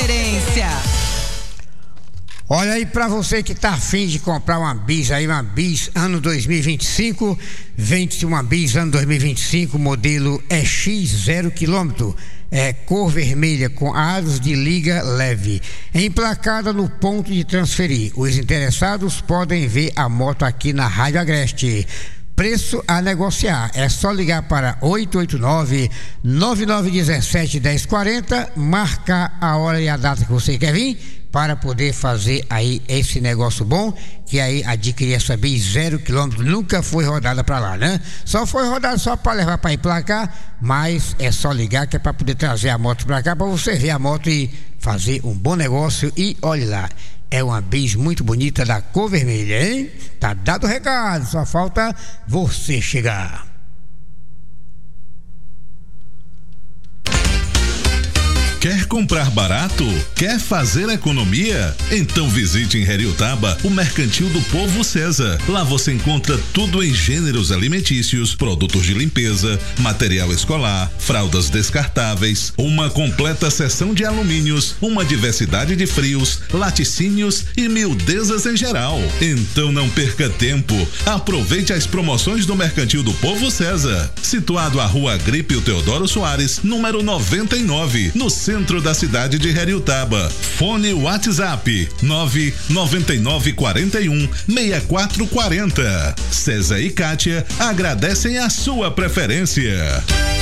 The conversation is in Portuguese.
referência. Olha aí, pra você que tá afim de comprar uma Bis aí, uma Bis ano 2025, vende-se uma Bis ano 2025, modelo EX 0 km, cor vermelha com aros de liga leve, emplacada no ponto de transferir. Os interessados podem ver a moto aqui na Rádio Agreste. Preço a negociar, é só ligar para 889-9917-1040, marcar a hora e a data que você quer vir, para poder fazer aí esse negócio bom, que aí adquirir essa Bis 0 km, nunca foi rodada para lá, né? Só foi rodada só para levar para emplacar, mas é só ligar que é para poder trazer a moto para cá, para você ver a moto e fazer um bom negócio. E olhe lá, é uma Bis muito bonita da cor vermelha, hein? Tá dado o recado, só falta você chegar. Quer comprar barato? Quer fazer economia? Então visite em Heriotaba o Mercantil do Povo César. Lá você encontra tudo em gêneros alimentícios, produtos de limpeza, material escolar, fraldas descartáveis, uma completa seção de alumínios, uma diversidade de frios, laticínios e miudezas em geral. Então não perca tempo. Aproveite as promoções do Mercantil do Povo César, situado à Rua Agrípio Teodoro Soares, número 99, no centro da cidade de Heriotaba. Fone WhatsApp 99941-6440. César e Kátia agradecem a sua preferência.